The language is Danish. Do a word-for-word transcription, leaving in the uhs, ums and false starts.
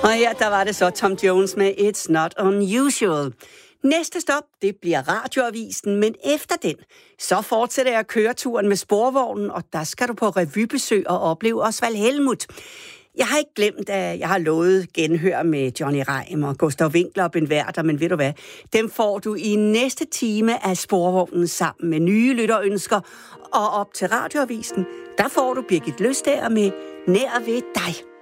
Og her, der var det så Tom Jones med It's Not Unusual. Næste stop, det bliver Radioavisen, men efter den, så fortsætter jeg køreturen med sporvognen, og der skal du på revybesøg og opleve Osvald Helmuth. Jeg har ikke glemt, at jeg har lovet genhør med Johnny Reim og Gustav Winkler og Ben Werther, men ved du hvad? Dem får du i næste time af sporvognen sammen med nye lytterønsker. Og op til Radioavisen, der får du Birgit Løstager med Nær ved dig.